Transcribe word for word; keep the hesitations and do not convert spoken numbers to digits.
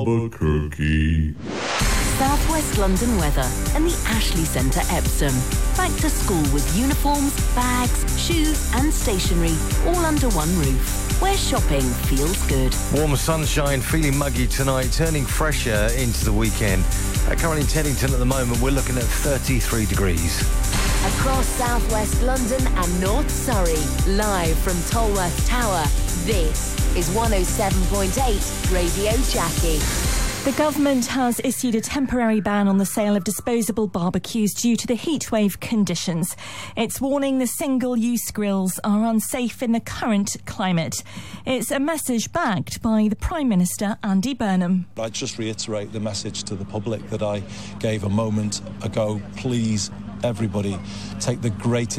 Albuquerque. Southwest London weather and the Ashley Centre Epsom. Back to school with uniforms, bags, shoes and stationery all under one roof. Where shopping feels good. Warm sunshine, feeling muggy tonight, turning fresher into the weekend. Uh, currently in Teddington at the moment, we're looking at thirty-three degrees. Across Southwest London and North Surrey, live from Tolworth Tower, this is one oh seven point eight Radio Jackie. The government has issued a temporary ban on the sale of disposable barbecues due to the heatwave conditions. It's warning the single-use grills are unsafe in the current climate. It's a message backed by the Prime Minister, Andy Burnham. I just reiterate the message to the public that I gave a moment ago. Please, everybody, take the greatest